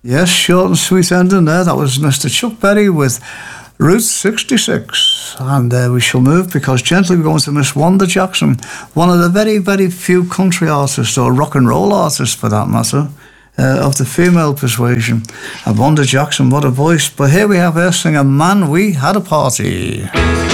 Yes, short and sweet ending there. That was Mr. Chuck Berry with Route 66. And we shall move because gently we're going to Miss Wanda Jackson, one of the very, very few country artists, or rock and roll artists for that matter, of the female persuasion. And Wanda Jackson, what a voice. But here we have her singing Man, We Had a Party.